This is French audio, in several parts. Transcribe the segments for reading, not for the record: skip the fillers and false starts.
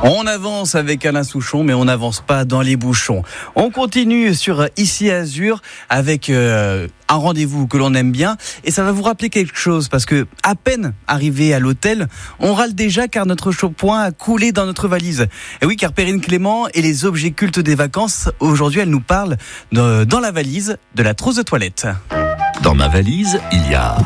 On avance avec Alain Souchon, mais on n'avance pas dans les bouchons. On continue sur Ici Azur avec un rendez-vous que l'on aime bien. Et ça va vous rappeler quelque chose, parce que à peine arrivé à l'hôtel, on râle déjà car notre shampoing a coulé dans notre valise. Et oui, car Perrine Clément et les objets cultes des vacances, aujourd'hui, elle nous parle dans la valise de la trousse de toilette. Dans ma valise, il y a...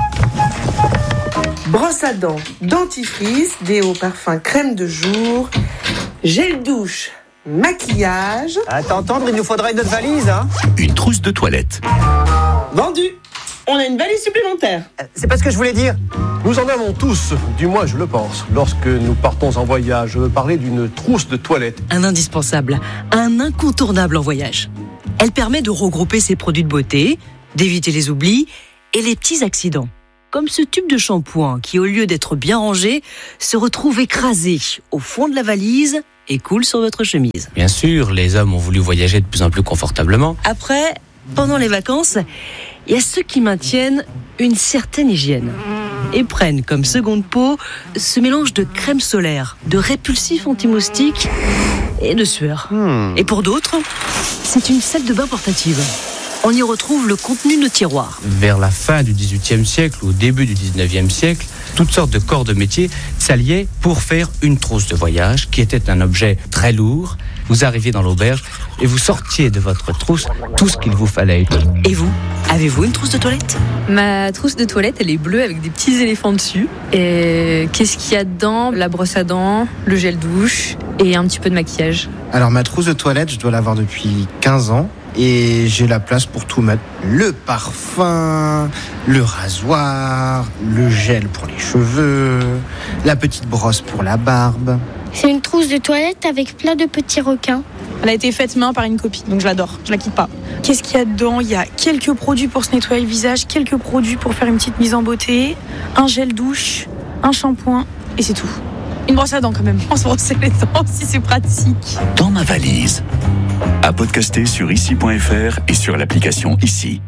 brosse à dents, dentifrice, déo, parfum, crème de jour, gel douche, maquillage. À t'entendre, il nous faudra une autre valise, hein. Une trousse de toilette. Vendu. On a une valise supplémentaire. C'est pas ce que je voulais dire. Nous en avons tous, du moins je le pense, lorsque nous partons en voyage. Je veux parler d'une trousse de toilette. Un indispensable, un incontournable en voyage. Elle permet de regrouper ses produits de beauté, d'éviter les oublis et les petits accidents. Comme ce tube de shampoing qui, au lieu d'être bien rangé, se retrouve écrasé au fond de la valise et coule sur votre chemise. Bien sûr, les hommes ont voulu voyager de plus en plus confortablement. Après, pendant les vacances, il y a ceux qui maintiennent une certaine hygiène et prennent comme seconde peau ce mélange de crème solaire, de répulsif anti-moustique et de sueur. Et pour d'autres, c'est une salle de bain portative. On y retrouve le contenu de tiroirs. Vers la fin du XVIIIe siècle ou au début du XIXe siècle, toutes sortes de corps de métier s'alliaient pour faire une trousse de voyage qui était un objet très lourd. Vous arriviez dans l'auberge et vous sortiez de votre trousse tout ce qu'il vous fallait. Et vous, avez-vous une trousse de toilette ? Ma trousse de toilette, elle est bleue avec des petits éléphants dessus. Et qu'est-ce qu'il y a dedans ? La brosse à dents, le gel douche et un petit peu de maquillage. Alors ma trousse de toilette, je dois l'avoir depuis 15 ans. Et j'ai la place pour tout mettre. Le parfum, le rasoir, le gel pour les cheveux, la petite brosse pour la barbe. C'est une trousse de toilette avec plein de petits requins. Elle a été faite main par une copine, donc je l'adore, je la quitte pas. Qu'est-ce qu'il y a dedans ? Il y a quelques produits pour se nettoyer le visage, quelques produits pour faire une petite mise en beauté, un gel douche, un shampoing, et c'est tout. Une brosse à dents quand même, on se brosser les dents si c'est pratique. Dans ma valise. À podcaster sur ici.fr et sur l'application Ici.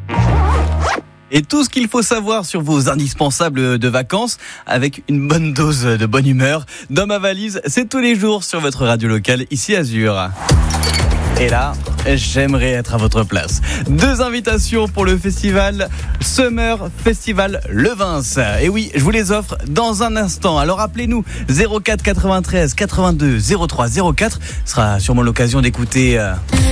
Et tout ce qu'il faut savoir sur vos indispensables de vacances avec une bonne dose de bonne humeur. Dans ma valise, c'est tous les jours sur votre radio locale Ici Azur. Et là, j'aimerais être à votre place. 2 invitations pour le festival Summer Festival Le Vince. Et oui, je vous les offre dans un instant. Alors appelez-nous 04 93 82 03 04. Ce sera sûrement l'occasion d'écouter